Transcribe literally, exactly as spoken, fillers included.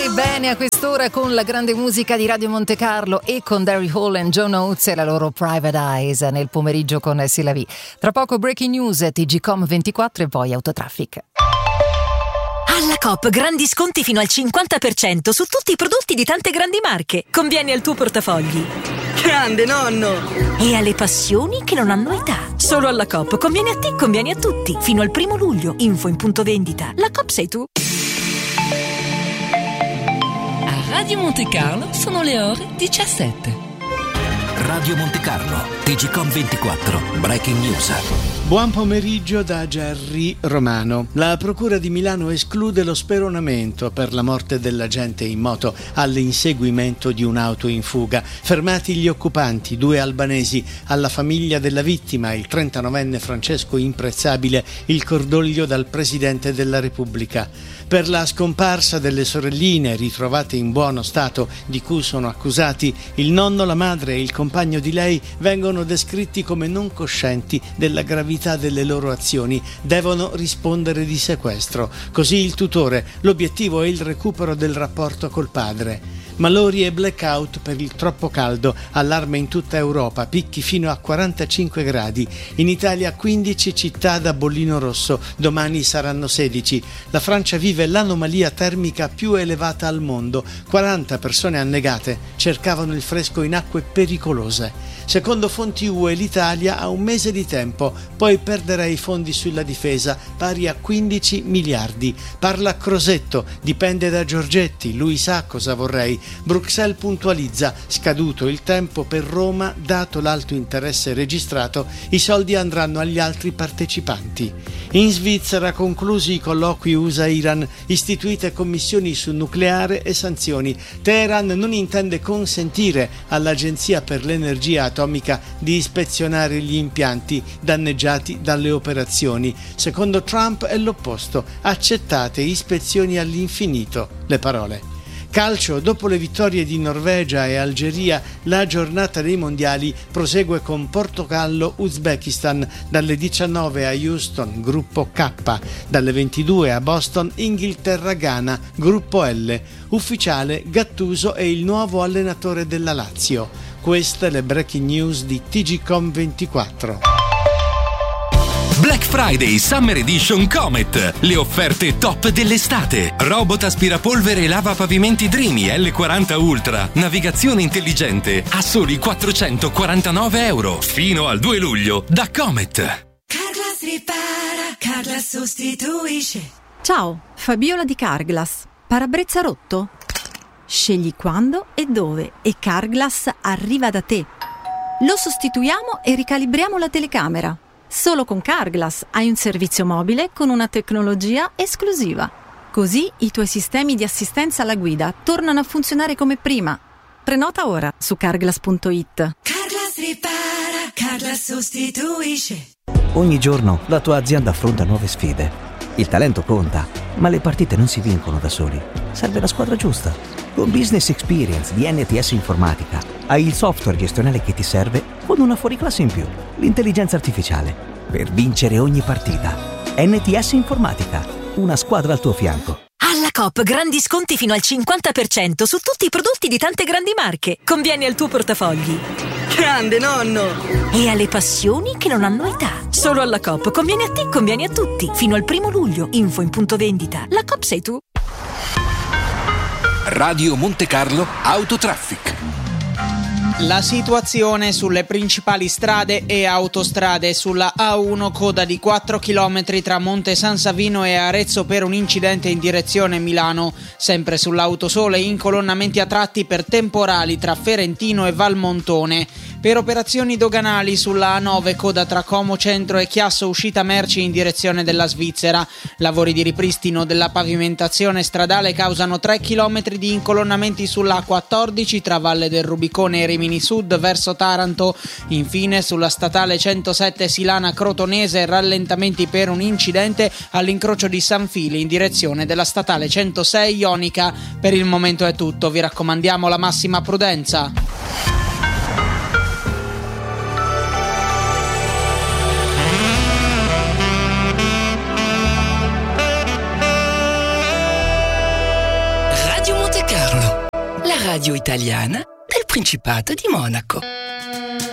bene a quest'ora con la grande musica di Radio Monte Carlo e con Daryl Hall e John Oates e la loro Private Eyes nel pomeriggio con Silavi. Tra poco Breaking News, T G Com ventiquattro e poi Autotraffic. Alla Coop grandi sconti fino al cinquanta per cento su tutti i prodotti di tante grandi marche. Conviene al tuo portafogli. Grande nonno! E alle passioni che non hanno età. Solo alla Coop conviene a te, conviene a tutti. Fino al primo luglio. Info in punto vendita. La Coop sei tu. A Radio Monte Carlo sono le ore diciassette. Radio Monte Carlo, T G Com ventiquattro, Breaking News. Buon pomeriggio da Gerry Romano. La Procura di Milano esclude lo speronamento per la morte dell'agente in moto all'inseguimento di un'auto in fuga. Fermati gli occupanti, due albanesi. Alla famiglia della vittima, il trentanovenne Francesco Imprezzabile, il cordoglio dal Presidente della Repubblica. Per la scomparsa delle sorelline ritrovate in buono stato di cui sono accusati, il nonno, la madre e il compagno di lei vengono descritti come non coscienti della gravità delle loro azioni, devono rispondere di sequestro. Così il tutore, l'obiettivo è il recupero del rapporto col padre. Malori e blackout per il troppo caldo, allarme in tutta Europa, picchi fino a quarantacinque gradi. In Italia quindici città da bollino rosso, domani saranno sedici. La Francia vive l'anomalia termica più elevata al mondo, quaranta persone annegate, cercavano il fresco in acque pericolose. Secondo fonti U E l'Italia ha un mese di tempo, poi perderà i fondi sulla difesa, pari a quindici miliardi. Parla Crosetto, dipende da Giorgetti, lui sa cosa vorrei. Bruxelles puntualizza, scaduto il tempo per Roma, dato l'alto interesse registrato, i soldi andranno agli altri partecipanti. In Svizzera conclusi i colloqui U S A-Iran, istituite commissioni su nucleare e sanzioni. Teheran non intende consentire all'Agenzia per l'Energia Atomica di ispezionare gli impianti danneggiati dalle operazioni. Secondo Trump è l'opposto, accettate ispezioni all'infinito. Le parole. Calcio, dopo le vittorie di Norvegia e Algeria, la giornata dei mondiali prosegue con Portogallo-Uzbekistan dalle diciannove a Houston, gruppo K, dalle ventidue a Boston, Inghilterra-Ghana, gruppo L. Ufficiale, Gattuso è il nuovo allenatore della Lazio. Queste le breaking news di T G Com ventiquattro. Black Friday Summer Edition Comet. Le offerte top dell'estate. Robot aspirapolvere e lava pavimenti Dreamy L quaranta Ultra. Navigazione intelligente a soli quattrocentoquarantanove euro. Fino al due luglio da Comet. Carglass ripara, Carglass sostituisce. Ciao, Fabiola di Carglass. Parabrezza rotto? Scegli quando e dove e Carglass arriva da te. Lo sostituiamo e ricalibriamo la telecamera. Solo con Carglass hai un servizio mobile con una tecnologia esclusiva. Così i tuoi sistemi di assistenza alla guida tornano a funzionare come prima. Prenota ora su carglass punto it. Carglass ripara, Carglass sostituisce. Ogni giorno la tua azienda affronta nuove sfide. Il talento conta, ma le partite non si vincono da soli. Serve la squadra giusta. Con Business Experience di N T S Informatica hai il software gestionale che ti serve con una fuoriclasse in più, l'intelligenza artificiale, per vincere ogni partita. N T S Informatica, una squadra al tuo fianco. Alla Coop grandi sconti fino al cinquanta per cento su tutti i prodotti di tante grandi marche. Conviene al tuo portafogli. Grande nonno! E alle passioni che non hanno età. Solo alla Coop conviene a te, conviene a tutti. Fino al primo luglio. Info in punto vendita. La Coop sei tu. Radio Monte Carlo Autotraffic. La situazione sulle principali strade e autostrade. Sulla A uno coda di quattro chilometri tra Monte San Savino e Arezzo per un incidente in direzione Milano. Sempre sull'Autosole incolonnamenti a tratti per temporali tra Ferentino e Valmontone. Per operazioni doganali sulla A nove coda tra Como Centro e Chiasso uscita merci in direzione della Svizzera. Lavori di ripristino della pavimentazione stradale causano tre chilometri di incolonnamenti sulla A quattordici tra Valle del Rubicone e Rimini Sud verso Taranto. Infine sulla statale centosette Silana Crotonese rallentamenti per un incidente all'incrocio di San Fili in direzione della statale centosei Ionica. Per il momento è tutto, vi raccomandiamo la massima prudenza. radio italiana del Principato di Monaco.